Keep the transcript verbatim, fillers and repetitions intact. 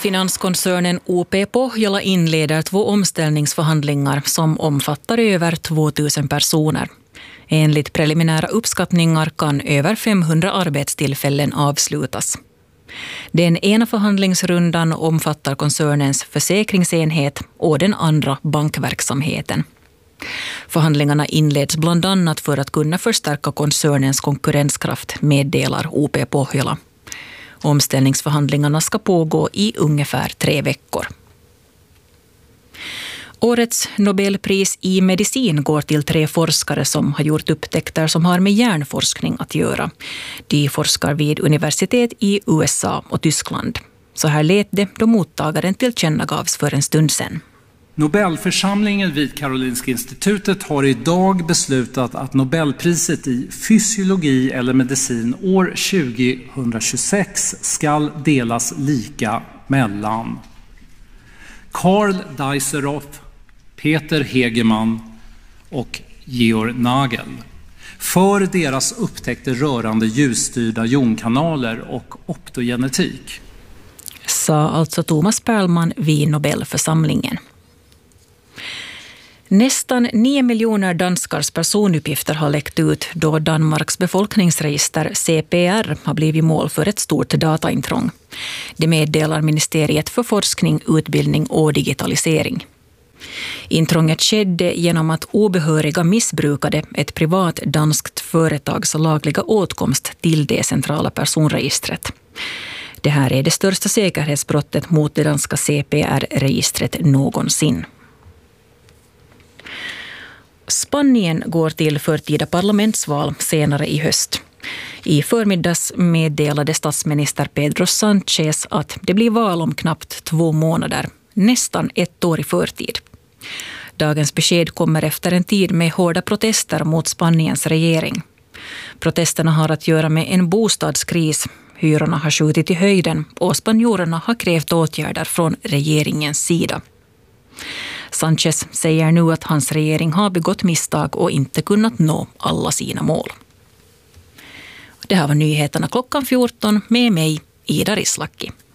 Finanskoncernen O P Pohjola inleder två omställningsförhandlingar som omfattar över tvåtusen personer. Enligt preliminära uppskattningar kan över femhundra arbetstillfällen avslutas. Den ena förhandlingsrundan omfattar koncernens försäkringsenhet och den andra bankverksamheten. Förhandlingarna inleds bland annat för att kunna förstärka koncernens konkurrenskraft, meddelar O P Pohjola. Omställningsförhandlingarna ska pågå i ungefär tre veckor. Årets Nobelpris i medicin går till tre forskare som har gjort upptäckter som har med hjärnforskning att göra. De forskar vid universitet i U S A och Tyskland. Så här lät det då mottagaren tillkännagavs för en stund sedan. Nobelförsamlingen vid Karolinska institutet har idag beslutat att Nobelpriset i fysiologi eller medicin år tjugohundratjugosex ska delas lika mellan Karl Dijsselhoff, Peter Hegemann och Georg Nagel för deras upptäckter rörande ljusstyrda jonkanaler och optogenetik. Sa alltså Thomas Perlman vid Nobelförsamlingen. Nästan nio miljoner danskars personuppgifter har läckt ut då Danmarks befolkningsregister C P R har blivit mål för ett stort dataintrång. Det meddelar Ministeriet för forskning, utbildning och digitalisering. Intrånget skedde genom att obehöriga missbrukade ett privat danskt företags lagliga åtkomst till det centrala personregistret. Det här är det största säkerhetsbrottet mot det danska C P R-registret någonsin. Spanien går till förtida parlamentsval senare i höst. I förmiddags meddelade statsminister Pedro Sánchez att det blir val om knappt två månader, nästan ett år i förtid. Dagens besked kommer efter en tid med hårda protester mot Spaniens regering. Protesterna har att göra med en bostadskris. Hyrorna har skjutit i höjden och spanjorerna har krävt åtgärder från regeringens sida. Sánchez säger nu att hans regering har begått misstag och inte kunnat nå alla sina mål. Det här var nyheterna klockan fjorton med mig, Ida Rislaki.